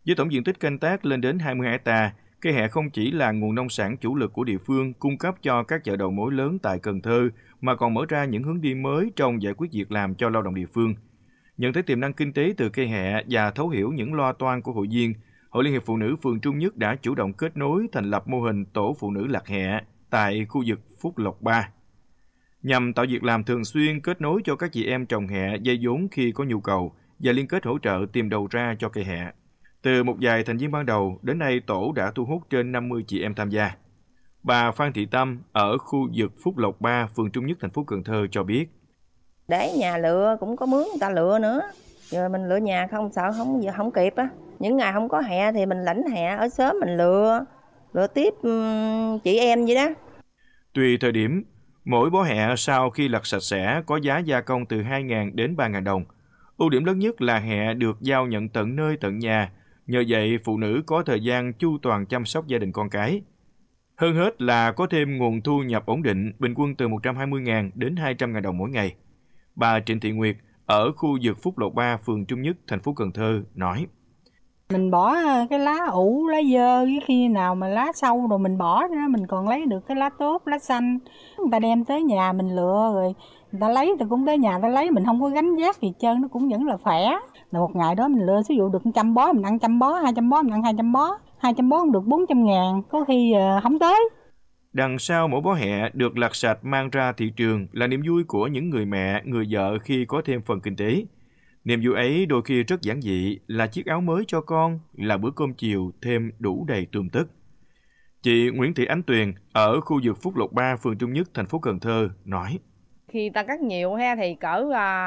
Với tổng diện tích canh tác lên đến 20 ha, cây hẹ không chỉ là nguồn nông sản chủ lực của địa phương cung cấp cho các chợ đầu mối lớn tại Cần Thơ, mà còn mở ra những hướng đi mới trong giải quyết việc làm cho lao động địa phương. Nhận thấy tiềm năng kinh tế từ cây hẹ và thấu hiểu những lo toan của hội viên, Hội Liên hiệp Phụ nữ phường Trung Nhất đã chủ động kết nối thành lập mô hình tổ phụ nữ lặt hẹ tại khu vực Phúc Lộc 3, nhằm tạo việc làm thường xuyên, kết nối cho các chị em trồng hẹ vay vốn khi có nhu cầu và liên kết hỗ trợ tìm đầu ra cho cây hẹ. Từ một vài thành viên ban đầu, đến nay tổ đã thu hút trên 50 chị em tham gia. Bà Phan Thị Tâm ở khu vực Phúc Lộc 3, phường Trung Nhất, thành phố Cần Thơ cho biết. Để nhà lựa cũng có mướn người ta lựa nữa. Rồi mình lựa nhà không sợ không kịp á. Những ngày không có hẹ thì mình lãnh hẹ ở sớm mình lựa tiếp chị em vậy đó. Tùy thời điểm, mỗi bó hẹ sau khi lặt sạch sẽ có giá gia công từ 2.000 đến 3.000 đồng. Ưu điểm lớn nhất là hẹ được giao nhận tận nơi tận nhà. Nhờ vậy, phụ nữ có thời gian chu toàn chăm sóc gia đình con cái. Hơn hết là có thêm nguồn thu nhập ổn định, bình quân từ 120.000 đến 200.000 đồng mỗi ngày. Bà Trịnh Thị Nguyệt ở khu vực Phúc Lộc 3, phường Trung Nhất, thành phố Cần Thơ nói. Mình bỏ cái lá ủ, lá dơ, với khi nào mà lá sâu rồi mình bỏ ra, mình còn lấy được cái lá tốt, lá xanh. Người ta đem tới nhà mình lựa rồi người ta lấy, người ta cũng tới nhà người ta lấy, mình không có gánh vác gì trơn, nó cũng vẫn là khỏe. Là một ngày đó mình lựa ví dụ được 100 bó, mình ăn 100 bó, 200 bó mình ăn 200 bó. 200 bó cũng được 400.000, có khi không tới. Đằng sau mỗi bó hẹ được lặt sạch mang ra thị trường là niềm vui của những người mẹ, người vợ khi có thêm phần kinh tế. Niềm vui ấy đôi khi rất giản dị, là chiếc áo mới cho con, là bữa cơm chiều thêm đủ đầy tươm tất. Chị Nguyễn Thị Ánh Tuyền ở khu vực Phúc Lộc 3, phường Trung Nhất, thành phố Cần Thơ nói. Khi ta cắt nhiều ha thì cỡ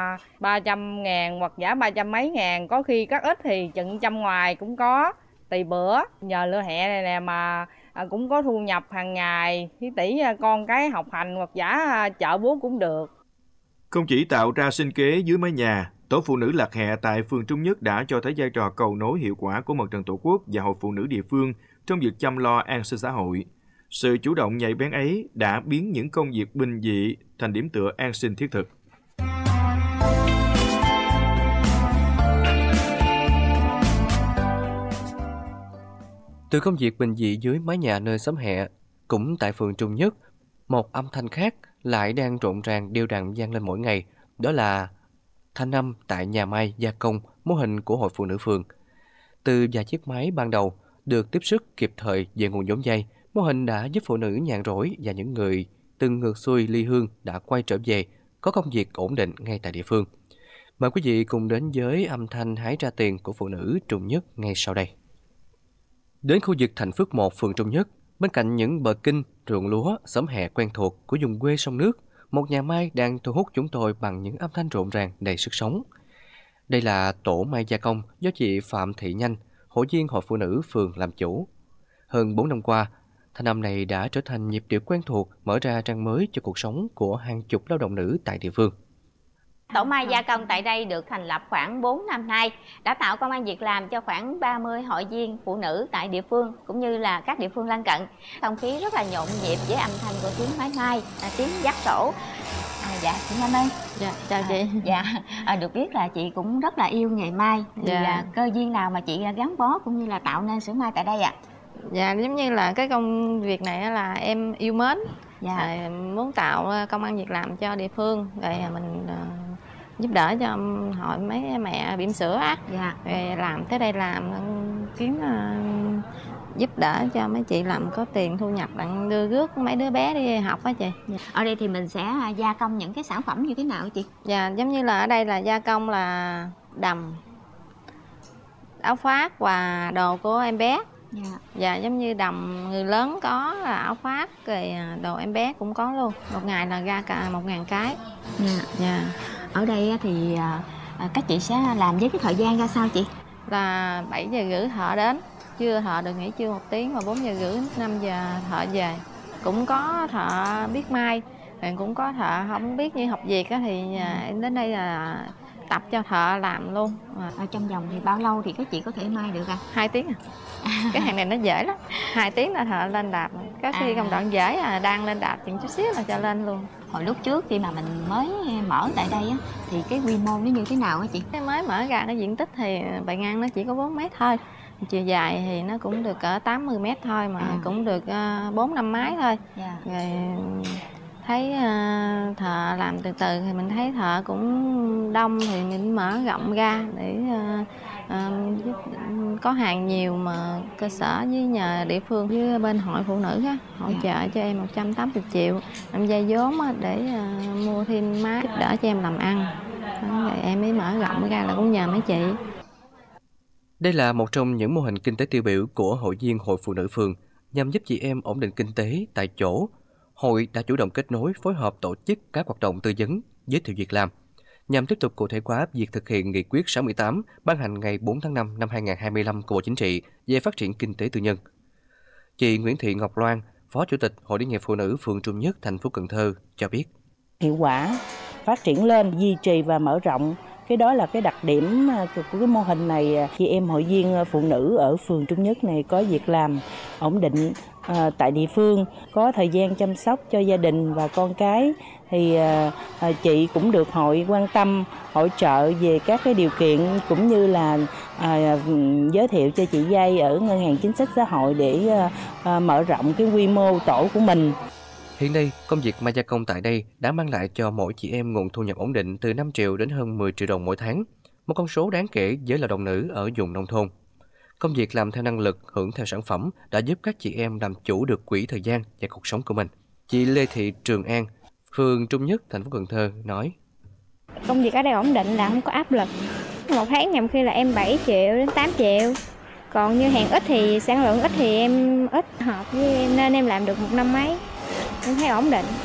300.000 hoặc giả 300 mấy ngàn, có khi cắt ít thì chừng trăm ngoài cũng có, tùy bữa. Nhờ lựa hẹ này nè mà cũng có thu nhập hàng ngày, tỷ con cái học hành hoặc giả chợ búa cũng được. Không chỉ tạo ra sinh kế dưới mái nhà, Tổ phụ nữ lặt hẹ tại phường Trung Nhất đã cho thấy vai trò cầu nối hiệu quả của Mặt trận Tổ quốc và Hội Phụ nữ địa phương trong việc chăm lo an sinh xã hội. Sự chủ động nhạy bén ấy đã biến những công việc bình dị thành điểm tựa an sinh thiết thực. Từ công việc bình dị dưới mái nhà nơi xóm hẹ, cũng tại phường Trung Nhất, một âm thanh khác lại đang rộn ràng đều đặn vang lên mỗi ngày, đó là thanh âm tại nhà may gia công, mô hình của Hội Phụ nữ phường. Từ vài chiếc máy ban đầu được tiếp sức kịp thời về nguồn vốn vay, mô hình đã giúp phụ nữ nhàn rỗi và những người từng ngược xuôi ly hương đã quay trở về, có công việc ổn định ngay tại địa phương. Mời quý vị cùng đến với âm thanh hái ra tiền của phụ nữ Trung Nhất ngay sau đây. Đến khu vực Thạnh Phước 1, phường Trung Nhất, bên cạnh những bờ kinh, ruộng lúa, xóm hẹ quen thuộc của vùng quê sông nước, một nhà may đang thu hút chúng tôi bằng những âm thanh rộn ràng đầy sức sống. Đây là tổ may gia công do chị Phạm Thị Nhanh, hội viên Hội Phụ nữ phường làm chủ. Hơn 4 năm qua, thanh âm này đã trở thành nhịp điệu quen thuộc, mở ra trang mới cho cuộc sống của hàng chục lao động nữ tại địa phương. Tổ may gia công tại đây được thành lập khoảng 4 năm nay, đã tạo công ăn việc làm cho khoảng 30 hội viên phụ nữ tại địa phương cũng như là các địa phương lân cận. Không khí rất là nhộn nhịp với âm thanh của tiếng máy may, tiếng vác sổ. Dạ, chị Nhanh ơi. Dạ, chào chị. Được biết là chị cũng rất là yêu nghề may. Dạ. Cơ duyên nào mà chị gắn bó cũng như là tạo nên xưởng may tại đây ạ? Dạ, giống như là cái công việc này là em yêu mến. Dạ. Rồi muốn tạo công ăn việc làm cho địa phương, rồi mình giúp đỡ cho hội mấy mẹ bỉm sữa á. Dạ. Rồi làm tới đây làm kiếm giúp đỡ cho mấy chị làm có tiền thu nhập đặng đưa rước mấy đứa bé đi học á chị. Dạ. Ở đây thì mình sẽ gia công những cái sản phẩm như thế nào chị? Dạ, giống như là ở đây là gia công là đầm, áo khoác và đồ của em bé. Dạ. Dạ, giống như đầm người lớn có, là áo khoác, rồi đồ em bé cũng có luôn. Một ngày là ra cả 1.000 cái. Dạ. Dạ. Ở đây thì các chị sẽ làm với cái thời gian ra sao chị? Là 7 giờ rưỡi thợ đến, trưa thợ được nghỉ trưa 1 tiếng, và 4 giờ rưỡi 5 giờ thợ về. Cũng có thợ biết may, rồi cũng có thợ không biết như học việc á, thì em đến đây là tập cho thợ làm luôn. Ở trong vòng thì bao lâu thì các chị có thể may được à? 2 tiếng à. Cái hàng này nó dễ lắm. 2 tiếng là thợ lên đạp. Có khi công đoạn dễ đang lên đạp chừng chút xíu là cho lên luôn. Hồi lúc trước khi mà mình mới mở tại đây á, thì cái quy mô nó như thế nào hả chị? Cái mới mở ra cái diện tích thì bề ngang nó chỉ có 4 mét thôi. Chiều dài thì nó cũng được cỡ 80 mét thôi mà cũng được 4-5 mái thôi. Rồi thấy thợ làm từ từ thì mình thấy thợ cũng đông thì mình mở rộng ra để giúp có hàng nhiều mà cơ sở với nhờ địa phương với bên hội phụ nữ á, hỗ trợ cho em 180 triệu em vay vốn để mua thêm máy giúp đỡ cho em làm ăn. Rồi em mới mở rộng ra là cũng nhờ mấy chị. Đây là một trong những mô hình kinh tế tiêu biểu của hội viên Hội Phụ Nữ phường nhằm giúp chị em ổn định kinh tế tại chỗ. Hội đã chủ động kết nối, phối hợp tổ chức các hoạt động tư vấn, giới thiệu việc làm, nhằm tiếp tục cụ thể hóa việc thực hiện Nghị quyết 68 ban hành ngày 4 tháng 5 năm 2025 của Bộ Chính trị về phát triển kinh tế tư nhân. Chị Nguyễn Thị Ngọc Loan, Phó Chủ tịch Hội Liên hiệp Phụ nữ phường Trung Nhất, thành phố Cần Thơ cho biết. Hiệu quả, phát triển lên, duy trì và mở rộng. Cái đó là cái đặc điểm của cái mô hình này. Chị em hội viên phụ nữ ở phường Trung Nhất này có việc làm ổn định tại địa phương, có thời gian chăm sóc cho gia đình và con cái. Thì chị cũng được hội quan tâm, hỗ trợ về các cái điều kiện cũng như là giới thiệu cho chị vay ở Ngân hàng Chính sách Xã hội để mở rộng cái quy mô tổ của mình. Hiện nay, công việc may gia công tại đây đã mang lại cho mỗi chị em nguồn thu nhập ổn định từ 5 triệu đến hơn 10 triệu đồng mỗi tháng, một con số đáng kể với lao động nữ ở vùng nông thôn. Công việc làm theo năng lực, hưởng theo sản phẩm đã giúp các chị em làm chủ được quỹ thời gian và cuộc sống của mình. Chị Lê Thị Trường An, phường Trung Nhất, thành phố Cần Thơ nói: Công việc ở đây ổn định là không có áp lực. Một tháng nhằm khi là em 7 triệu đến 8 triệu. Còn như hàng ít thì sản lượng ít thì em ít hợp với em nên em làm được 1 năm mấy. Em thấy ổn định.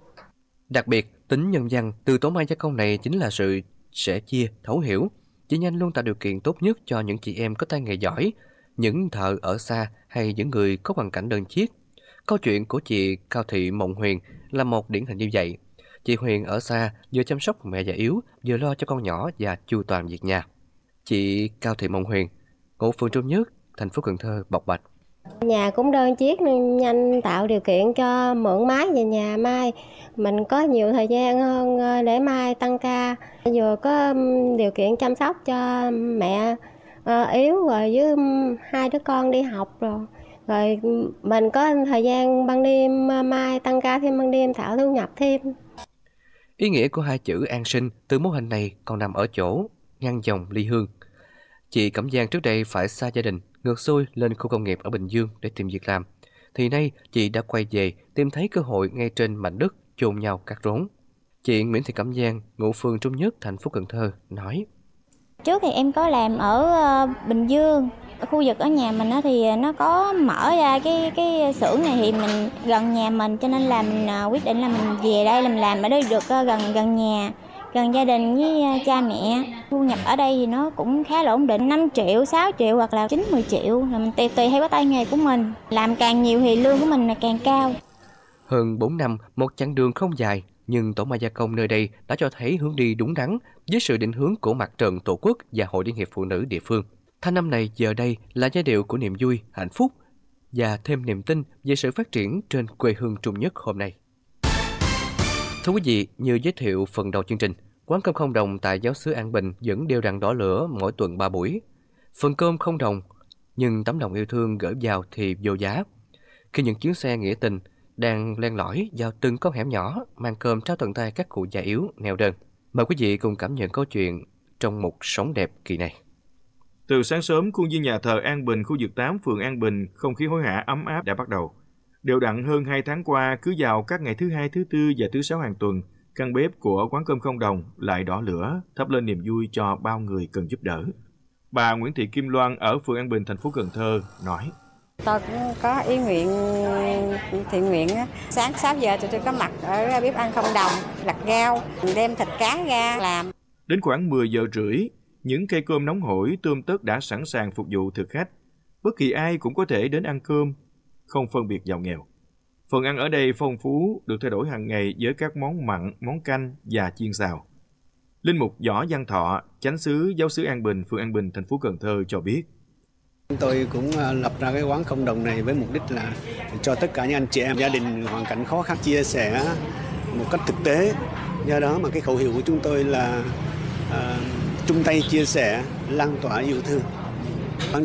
Đặc biệt, tính nhân văn từ tổ may gia công này chính là sự sẻ chia, thấu hiểu. Chị Nhanh luôn tạo điều kiện tốt nhất cho những chị em có tay nghề giỏi, những thợ ở xa hay những người có hoàn cảnh đơn chiếc. Câu chuyện của chị Cao Thị Mộng Huyền là một điển hình như vậy. Chị Huyền ở xa vừa chăm sóc mẹ già yếu, vừa lo cho con nhỏ và chu toàn việc nhà. Chị Cao Thị Mộng Huyền, ngụ phường Trung Nhất, thành phố Cần Thơ bộc bạch: Nhà cũng đơn chiếc nên Nhanh tạo điều kiện cho mượn máy về nhà may. Mình có nhiều thời gian hơn để may tăng ca. Vừa có điều kiện chăm sóc cho mẹ yếu rồi với 2 đứa con đi học rồi. Rồi mình có thời gian ban đêm mai tăng ca thêm ban đêm tạo thu nhập thêm. Ý nghĩa của 2 chữ an sinh từ mô hình này còn nằm ở chỗ ngăn dòng ly hương. Chị Cẩm Giang trước đây phải xa gia đình, ngược xuôi lên khu công nghiệp ở Bình Dương để tìm việc làm. Thì nay chị đã quay về tìm thấy cơ hội ngay trên mảnh đất chôn nhau cắt rốn. Chị Nguyễn Thị Cẩm Giang, ngụ phường Trung Nhất, thành phố Cần Thơ nói: Trước thì em có làm ở Bình Dương. Khu vực ở nhà mình thì nó có mở ra cái xưởng này thì mình gần nhà mình cho nên là mình quyết định là mình về đây làm ở đây được gần nhà, gần gia đình với cha mẹ. Thu nhập ở đây thì nó cũng khá là ổn định, 5 triệu, 6 triệu hoặc là 9-10 triệu. Là mình tùy theo cái tay nghề của mình. Làm càng nhiều thì lương của mình là càng cao. Hơn 4 năm, một chặng đường không dài, nhưng tổ may gia công nơi đây đã cho thấy hướng đi đúng đắn với sự định hướng của Mặt trận Tổ quốc và Hội Liên hiệp Phụ nữ địa phương. Thanh âm này giờ đây là giai điệu của niềm vui, hạnh phúc và thêm niềm tin về sự phát triển trên quê hương Trung Nhất hôm nay. Thưa quý vị, như giới thiệu phần đầu chương trình, quán cơm không đồng tại giáo xứ An Bình vẫn đều đặn đỏ lửa mỗi tuần 3 buổi. Phần cơm không đồng, nhưng tấm lòng yêu thương gửi vào thì vô giá. Khi những chuyến xe nghĩa tình đang len lỏi vào từng con hẻm nhỏ mang cơm trao tận tay các cụ già yếu, neo đơn. Mời quý vị cùng cảm nhận câu chuyện trong mục Sống đẹp kỳ này. Từ sáng sớm, khuôn viên nhà thờ An Bình, khu vực 8, phường An Bình, không khí hối hả ấm áp đã bắt đầu. Đều đặn hơn 2 tháng qua, cứ vào các ngày thứ Hai, thứ Tư và thứ Sáu hàng tuần, căn bếp của quán cơm không đồng lại đỏ lửa, thắp lên niềm vui cho bao người cần giúp đỡ. Bà Nguyễn Thị Kim Loan ở phường An Bình, thành phố Cần Thơ nói: Tôi cũng có ý nguyện thiện nguyện á. Sáng 6 giờ tôi có mặt ở bếp ăn không đồng, lặt rau, đem thịt cá ra làm. Đến khoảng 10 giờ rưỡi, những cây cơm nóng hổi, tươm tất đã sẵn sàng phục vụ thực khách. Bất kỳ ai cũng có thể đến ăn cơm, không phân biệt giàu nghèo. Phần ăn ở đây phong phú, được thay đổi hàng ngày với các món mặn, món canh và chiên xào. Linh mục Võ Văn Thọ, chánh xứ giáo xứ An Bình, phường An Bình, thành phố Cần Thơ cho biết. Tôi cũng lập ra cái quán không đồng này với mục đích là cho tất cả những anh chị em gia đình hoàn cảnh khó khăn chia sẻ một cách thực tế. Do đó mà cái khẩu hiệu của chúng tôi là chung tay chia sẻ, lan tỏa yêu thương.